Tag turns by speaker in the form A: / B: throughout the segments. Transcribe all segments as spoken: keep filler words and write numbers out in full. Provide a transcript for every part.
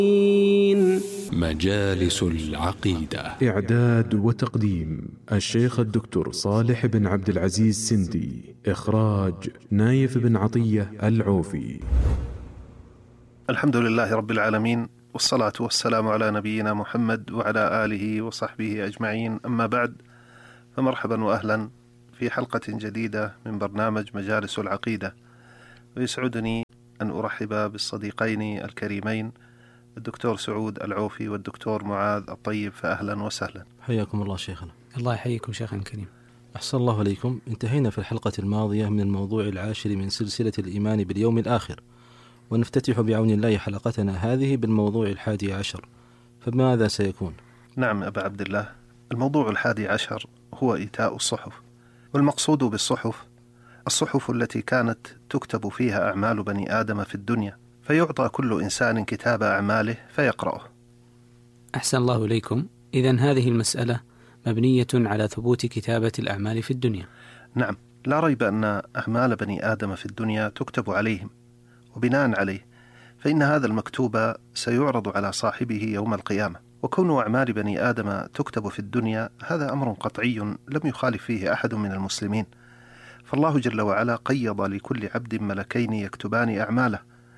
A: مجالس العقيدة.
B: إعداد وتقديم الشيخ الدكتور صالح بن عبد العزيز سندي. إخراج نايف بن عطية العوفي.
C: الحمد لله رب العالمين، والصلاة والسلام على نبينا محمد وعلى آله وصحبه أجمعين، أما بعد، فمرحبا وأهلا في حلقة جديدة من برنامج مجالس العقيدة. ويسعدني أن أرحب بالصديقين الكريمين الدكتور سعود العوفي والدكتور معاذ الطيب، فأهلا وسهلا.
D: حياكم الله شيخنا.
E: الله يحييكم شيخنا الكريم.
D: أحسن الله عليكم. انتهينا في الحلقة الماضية من الموضوع العاشر من سلسلة الإيمان باليوم الآخر، ونفتتح بعون الله حلقتنا هذه بالموضوع الحادي عشر، فماذا سيكون؟
C: نعم أبا عبد الله، الموضوع الحادي عشر هو إيتاء الصحف. والمقصود بالصحف الصحف التي كانت تكتب فيها أعمال بني آدم في الدنيا، فيعطى كل إنسان كتاب أعماله فيقرأه.
E: أحسن الله إليكم. إذن هذه المسألة مبنية على ثبوت كتابة الأعمال في الدنيا.
C: نعم، لا ريب أن أعمال بني آدم في الدنيا تكتب عليهم، وبناء عليه فإن هذا المكتوب سيعرض على صاحبه يوم القيامة. وكون أعمال بني آدم تكتب في الدنيا هذا أمر قطعي لم يخالف فيه أحد من المسلمين، فالله جل وعلا قيض لكل عبد ملكين يكتبان أعماله،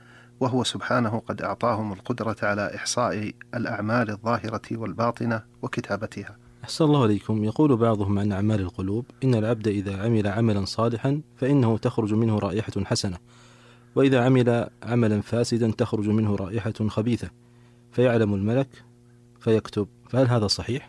C: وهو سبحانه قد أعطاهم القدرة على إحصاء الأعمال الظاهرة والباطنة وكتابتها.
D: أحسن الله عليكم. يقول بعضهم عن أعمال القلوب إن العبد إذا عمل عملا صالحا فإنه تخرج منه رائحة حسنة، وإذا عمل عملا فاسدا تخرج منه رائحة خبيثة، فيعلم الملك فيكتب. فهل هذا صحيح؟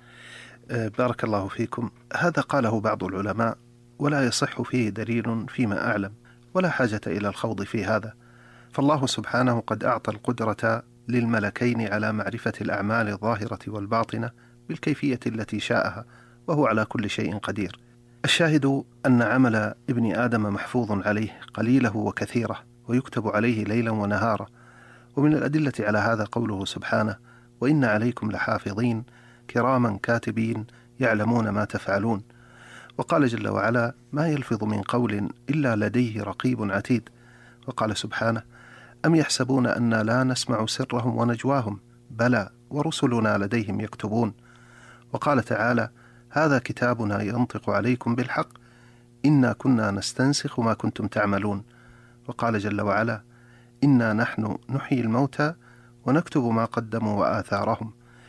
C: بارك الله فيكم. هذا قاله بعض العلماء، ولا يصح فيه دليل فيما أعلم، ولا حاجة إلى الخوض في هذا، فالله سبحانه قد أعطى القدرة للملكين على معرفة الأعمال الظاهرة والباطنة بالكيفية التي شاءها، وهو على كل شيء قدير. الشاهد أن عمل ابن آدم محفوظ عليه قليله وكثيره، ويكتب عليه ليلا ونهارا. ومن الأدلة على هذا قوله سبحانه: وإن عليكم لحافظين كراما كاتبين يعلمون ما تفعلون. وقال جل وعلا: ما يلفظ من قول إلا لديه رقيب عتيد. وقال سبحانه: أم يحسبون أن لا نسمع سرهم ونجواهم بلى ورسلنا لديهم يكتبون. وقال تعالى: هذا كتابنا ينطق عليكم بالحق إنا كنا نستنسخ ما كنتم تعملون. وقال جل وعلا: إنا نحن نحيي الموتى ونكتب ما قدموا وآثارهم.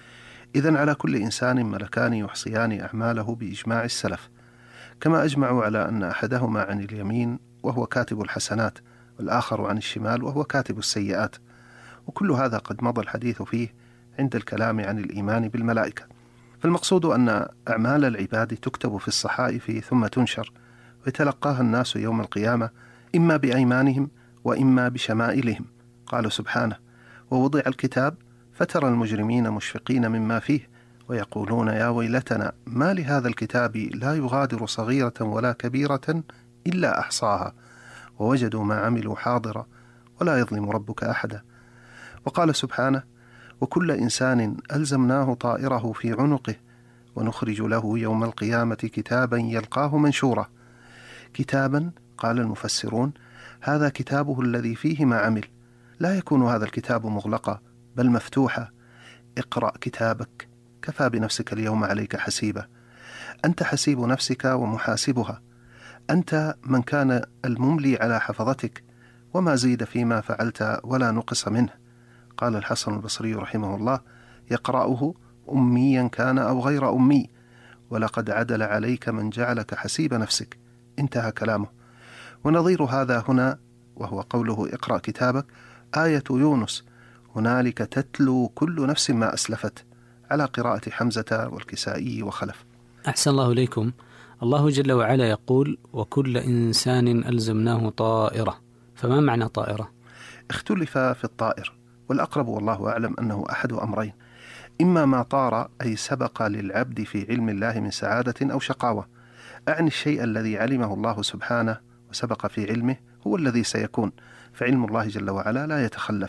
C: إذن على كل إنسان ملكان يحصيان أعماله بإجماع السلف، كما أجمعوا على أن أحدهما عن اليمين وهو كاتب الحسنات، والآخر عن الشمال وهو كاتب السيئات. وكل هذا قد مضى الحديث فيه عند الكلام عن الإيمان بالملائكة. فالمقصود أن أعمال العباد تكتب في الصحائف ثم تنشر، ويتلقاها الناس يوم القيامة إما بأيمانهم وإما بشمائلهم. قال سبحانه: ووضع الكتاب فترى المجرمين مشفقين مما فيه ويقولون يا ويلتنا ما لهذا الكتاب لا يغادر صغيرة ولا كبيرة إلا أحصاها ووجدوا ما عملوا حاضرا ولا يظلم ربك أحدا. وقال سبحانه: وكل إنسان ألزمناه طائره في عنقه ونخرج له يوم القيامة كتابا يلقاه منشورا. كتابا، قال المفسرون، هذا كتابه الذي فيه ما عمل، لا يكون هذا الكتاب مغلقا بل مفتوحا. اقرأ كتابك كفى بنفسك اليوم عليك حسيبا. أنت حسيب نفسك ومحاسبها، أنت من كان المملي على حفظتك، وما زيد فيما فعلت ولا نقص منه. قال الحسن البصري رحمه الله: يقرأه أميا كان أو غير أمي، ولقد عدل عليك من جعلك حسيب نفسك. انتهى كلامه. ونظير هذا هنا وهو قوله اقرأ كتابك آية يونس: هنالك تتلو كل نفس ما أسلفت، على قراءة حمزة والكسائي وخلف.
E: أحسن الله إليكم. الله جل وعلا يقول: وكل إنسان ألزمناه طائرة. فما معنى طائرة؟
C: اختلف في الطائر، والأقرب والله أعلم أنه أحد أمرين: إما ما طار أي سبق للعبد في علم الله من سعادة أو شقاوة، أعني الشيء الذي علمه الله سبحانه وسبق في علمه هو الذي سيكون، فعلم الله جل وعلا لا يتخلف.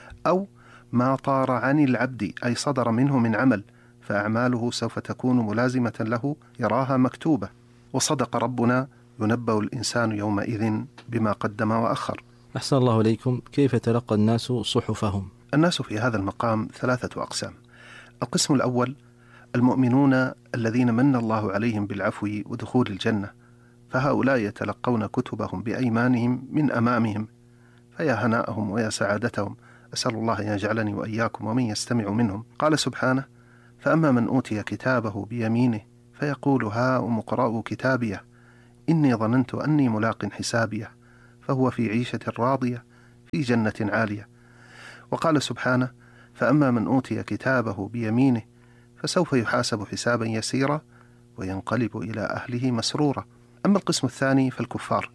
C: أو ما طار عن العبد أي صدر منه من عمل، فأعماله سوف تكون ملازمة له يراها مكتوبة. وصدق ربنا: ينبأ الإنسان يومئذ بما قدم وأخر.
D: أحسن الله عليكم. كيف تلقى الناس صحفهم؟
C: الناس في هذا المقام ثلاثة أقسام. القسم الأول المؤمنون الذين من الله عليهم بالعفو ودخول الجنة، فهؤلاء يتلقون كتبهم بأيمانهم من أمامهم، فيا هناءهم ويا سعادتهم، أسأل الله أن يجعلني وإياكم ومن يستمع منهم. قال سبحانه: فأما من أوتي كتابه بيمينه فيقول هاؤم اقرءوا كتابيه إني ظننت أني ملاق حسابيه فهو في عيشة راضية في جنة عالية. وقال سبحانه: فأما من أوتي كتابه بيمينه فسوف يحاسب حسابا يسيرا وينقلب إلى أهله مسرورا. أما القسم الثاني فالكفار،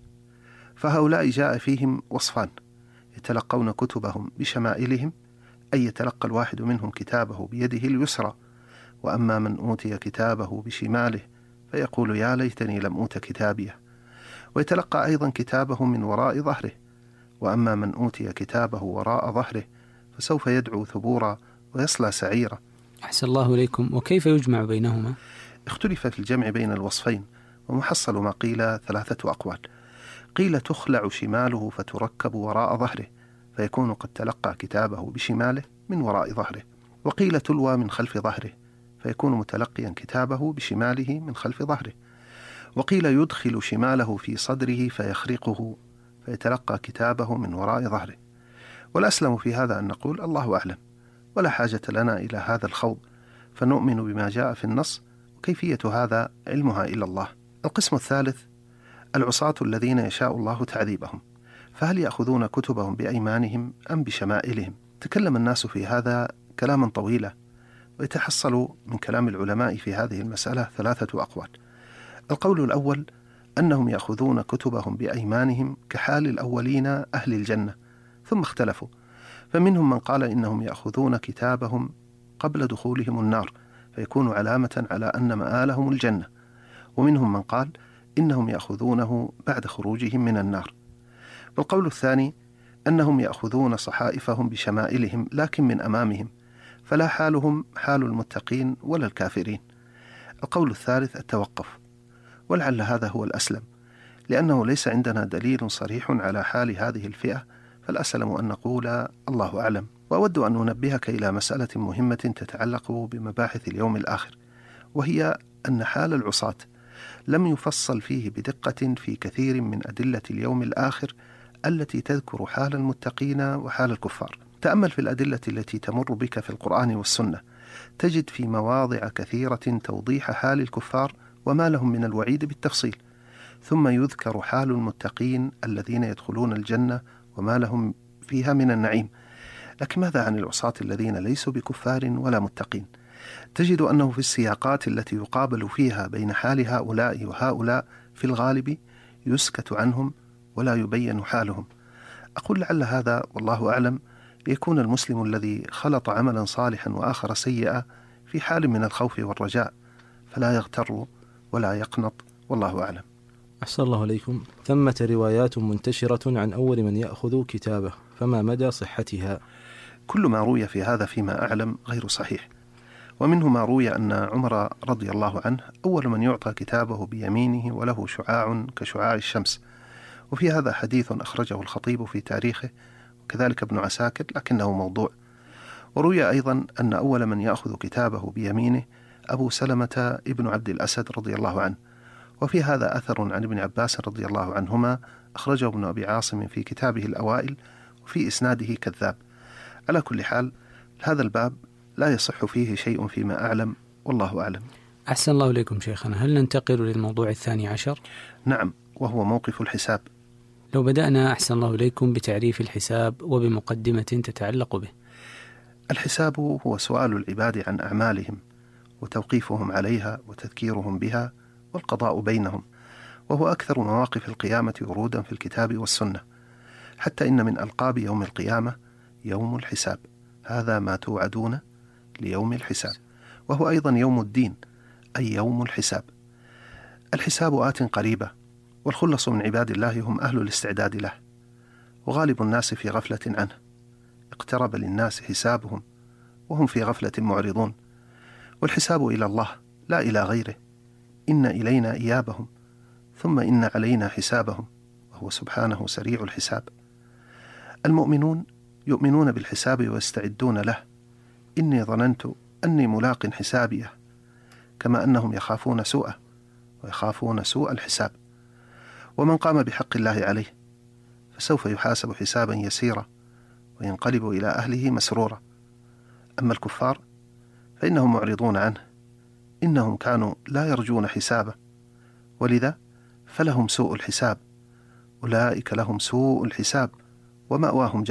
C: فهؤلاء جاء فيهم وصفان: يتلقون كتبهم بشمائلهم، أي يتلقى الواحد منهم كتابه بيده اليسرى، وأما من أوتي كتابه بشماله فيقول يا ليتني لم أوت كتابيه، ويتلقى أيضا كتابه من وراء ظهره. وأما من أوتي كتابه وراء ظهره فسوف يدعو ثبورا ويصلى سعيرا.
E: أحسن الله إليكم. وكيف يجمع بينهما؟
C: اختلف في الجمع بين الوصفين، ومحصل ما قيل ثلاثة أقوال. قيل تخلع شماله فتركب وراء ظهره فيكون قد تلقى كتابه بشماله من وراء ظهره. وقيل تلوى من خلف ظهره فيكون متلقيا كتابه بشماله من خلف ظهره. وقيل يدخل شماله في صدره فيخرقه فيتلقى كتابه من وراء ظهره. والأسلم في هذا أن نقول الله أعلم، ولا حاجة لنا إلى هذا الخوض، فنؤمن بما جاء في النص، وكيفية هذا علمها إلا الله. القسم الثالث العصاة الذين يشاء الله تعذيبهم، فهل يأخذون كتبهم بأيمانهم أم بشمائلهم؟ تكلم الناس في هذا كلاما طويلا، ويتحصل من كلام العلماء في هذه المسألة ثلاثة أقوال. القول الأول أنهم يأخذون كتبهم بأيمانهم كحال الأولين أهل الجنة، ثم اختلفوا، فمنهم من قال إنهم يأخذون كتابهم قبل دخولهم النار فيكون علامة على أن مآلهم الجنة، ومنهم من قال إنهم يأخذونه بعد خروجهم من النار. والقول الثاني أنهم يأخذون صحائفهم بشمائلهم لكن من أمامهم، فلا حالهم حال المتقين ولا الكافرين. القول الثالث التوقف، ولعل هذا هو الأسلم، لأنه ليس عندنا دليل صريح على حال هذه الفئة، فالأسلم أن نقول الله أعلم. وأود أن ننبهك إلى مسألة مهمة تتعلق بمباحث اليوم الآخر، وهي أن حال العصاة لم يفصل فيه بدقة في كثير من أدلة اليوم الآخر التي تذكر حال المتقين وحال الكفار. تأمل في الأدلة التي تمر بك في القرآن والسنة، تجد في مواضع كثيرة توضيح حال الكفار وما لهم من الوعيد بالتفصيل، ثم يذكر حال المتقين الذين يدخلون الجنة وما لهم فيها من النعيم. لكن ماذا عن العصاة الذين ليسوا بكفار ولا متقين؟ تجد أنه في السياقات التي يقابل فيها بين حال هؤلاء وهؤلاء في الغالب يسكت عنهم ولا يبين حالهم. أقول لعل هذا والله أعلم ليكون المسلم الذي خلط عملا صالحا وآخر سيئا في حال من الخوف والرجاء، فلا يغتر ولا يقنط، والله أعلم.
D: أحسن الله عليكم. ثمة روايات منتشرة عن أول من يأخذ كتابه، فما مدى صحتها؟
C: كل ما روي في هذا فيما أعلم غير صحيح، ومنه ما روي أن عمر رضي الله عنه أول من يعطى كتابه بيمينه وله شعاع كشعاع الشمس، وفي هذا حديث أخرجه الخطيب في تاريخه وكذلك ابن عساكر لكنه موضوع. وروي أيضا أن أول من يأخذ كتابه بيمينه أبو سلمة ابن عبد الأسد رضي الله عنه، وفي هذا أثر عن ابن عباس رضي الله عنهما أخرجه ابن أبي عاصم في كتابه الأوائل، وفي إسناده كذاب. على كل حال هذا الباب لا يصح فيه شيء فيما أعلم، والله أعلم.
E: أحسن الله إليكم شيخنا. هل ننتقل للموضوع الثاني عشر؟
C: نعم، وهو موقف الحساب.
E: لو بدأنا أحسن الله إليكم بتعريف الحساب وبمقدمة تتعلق به.
C: الحساب هو سؤال العباد عن أعمالهم وتوقيفهم عليها وتذكيرهم بها والقضاء بينهم، وهو أكثر مواقف القيامة ورودا في الكتاب والسنة، حتى إن من ألقاب يوم القيامة يوم الحساب، هذا ما توعدون ليوم الحساب، وهو أيضا يوم الدين أي يوم الحساب. الحساب آت قريبة، والخلص من عباد الله هم أهل الاستعداد له، وغالب الناس في غفلة عنه، اقترب للناس حسابهم وهم في غفلة معرضون، والحساب إلى الله لا إلى غيره، إن إلينا إيابهم ثم إن علينا حسابهم، وهو سبحانه سريع الحساب. المؤمنون يؤمنون بالحساب ويستعدون له. إني ظننت أني ملاق حسابيه، كما أنهم يخافون سوءه ويخافون سوء الحساب. ومن قام بحق الله عليه فسوف يحاسب حسابا يسيرا وينقلب إلى أهله مسرورا. أما الكفار فإنهم معرضون عنه، إنهم كانوا لا يرجون حسابه، ولذا فلهم سوء الحساب. أولئك لهم سوء الحساب ومأواهم